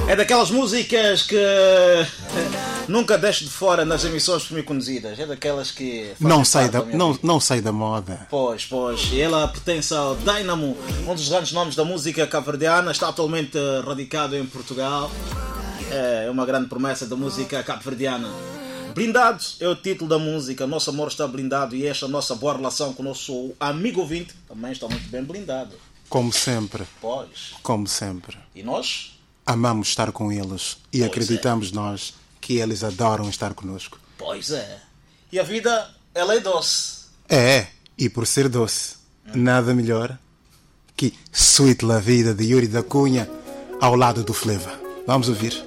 É daquelas músicas que nunca deixo de fora nas emissões por mim conduzidas. É daquelas que não sai da moda. Pois. E ela pertence ao Dynamo, um dos grandes nomes da música cabo-verdiana. Está atualmente radicado em Portugal. É uma grande promessa da música cabo-verdiana. Blindados é o título da música. Nosso amor está blindado e esta nossa boa relação com o nosso amigo ouvinte também está muito bem blindado. Como sempre. Pois. Como sempre. E nós? Amamos estar com eles e acreditamos nós que eles adoram estar conosco. Pois é. E a vida, ela é doce. É, e por ser doce, nada melhor que Sweet La Vida de Yuri da Cunha ao lado do Fleva. Vamos ouvir.